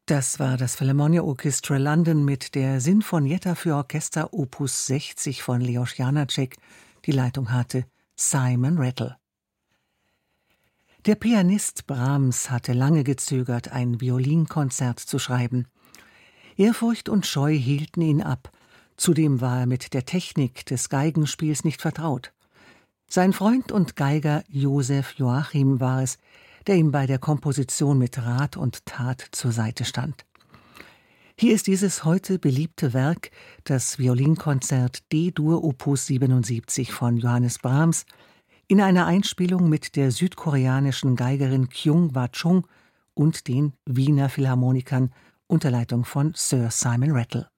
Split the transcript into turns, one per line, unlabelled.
Das war das Philharmonia Orchestra London mit der Sinfonietta für Orchester Opus 60 von Leos Janáček. Die Leitung hatte Simon Rattle. Der Pianist Brahms hatte lange gezögert, ein Violinkonzert zu schreiben. Ehrfurcht und Scheu hielten ihn ab. Zudem war er mit der Technik des Geigenspiels nicht vertraut. Sein Freund und Geiger Joseph Joachim war es, der ihm bei der Komposition mit Rat und Tat zur Seite stand. Hier ist dieses heute beliebte Werk, das Violinkonzert D-Dur Opus 77 von Johannes Brahms, in einer Einspielung mit der südkoreanischen Geigerin Kyung-Hwa Chung und den Wiener Philharmonikern unter Leitung von Sir Simon Rattle.